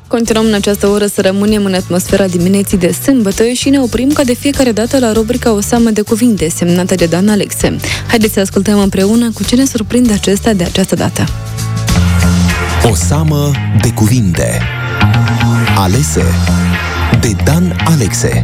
Continuăm în această oră să rămânem în atmosfera dimineții de sâmbătă și ne oprim ca de fiecare dată la rubrica O seamă de cuvinte, semnată de Dan Alexe. Haideți să ascultăm împreună cu ce ne surprinde acesta de această dată. O seamă de cuvinte, alese de Dan Alexe.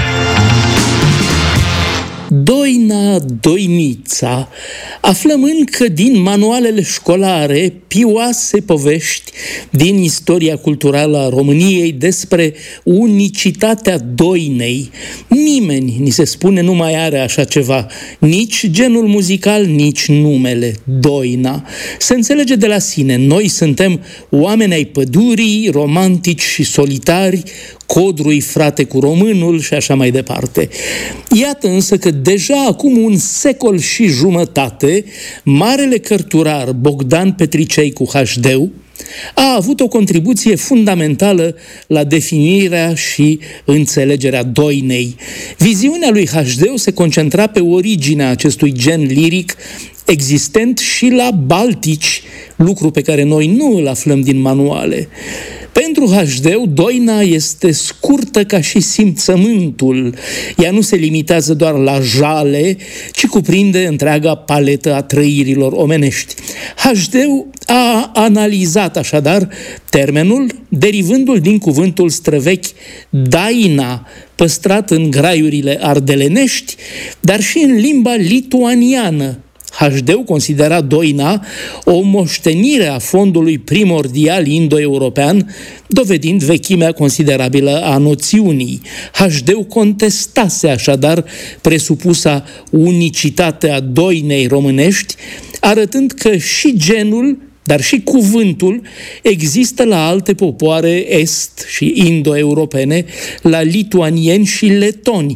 Doina, doinița. Aflăm încă din manualele școlare pioase povești din istoria culturală a României despre unicitatea doinei. Nimeni, ni se spune, nu mai are așa ceva, nici genul muzical, nici numele, doina. Se înțelege de la sine, noi suntem oameni ai pădurii, romantici și solitari, codrui frate cu românul și așa mai departe. Iată însă că deja acum un secol și jumătate, marele cărturar Bogdan Petricei cu HD a avut o contribuție fundamentală la definirea și înțelegerea doinei. Viziunea lui HD se concentra pe originea acestui gen liric existent și la baltici, lucru pe care noi nu îl aflăm din manuale. Pentru HD, doina este scurtă ca și simțământul. Ea nu se limitează doar la jale, ci cuprinde întreaga paletă a trăirilor omenești. HD a analizat așadar termenul, derivându-l din cuvântul străvechi daina, păstrat în graiurile ardelenești, dar și în limba lituaniană. HD considera doina o moștenire a fondului primordial indo-european, dovedind vechimea considerabilă a noțiunii. HD contestase așadar presupusa unicitate a doinei românești, arătând că și genul, dar și cuvântul există la alte popoare est- și indo-europene, la lituanieni și letoni.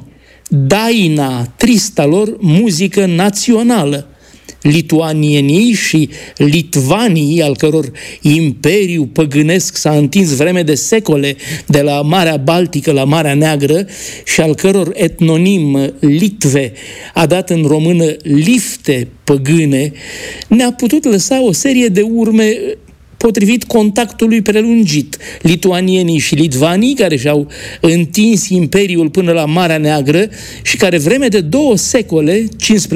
Daina, trista lor, muzică națională. Lituanienii și litvanii, al căror imperiu păgânesc s-a întins vreme de secole de la Marea Baltică la Marea Neagră și al căror etnonim Litve a dat în română lifte păgâne, ne-a putut lăsa o serie de urme potrivit contactului prelungit. Lituanienii și litvanii, care și-au întins imperiul până la Marea Neagră și care vreme de 2 secole,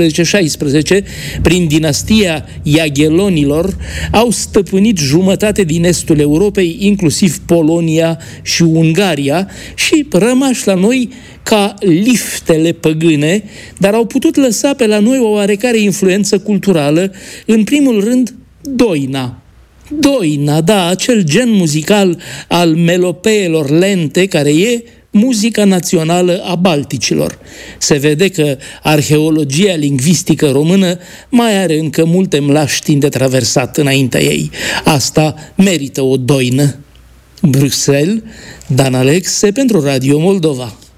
15-16, prin dinastia Iaghelonilor, au stăpânit jumătate din estul Europei, inclusiv Polonia și Ungaria, și rămași la noi ca liftele păgâne, dar au putut lăsa pe la noi o oarecare influență culturală, în primul rând doina. Doina, da, acel gen muzical al melopeelor lente care e muzica națională a balticilor. Se vede că arheologia lingvistică română mai are încă multe mlaștini de traversat înaintea ei. Asta merită o doină. Bruxelles, Dan Alexe pentru Radio Moldova.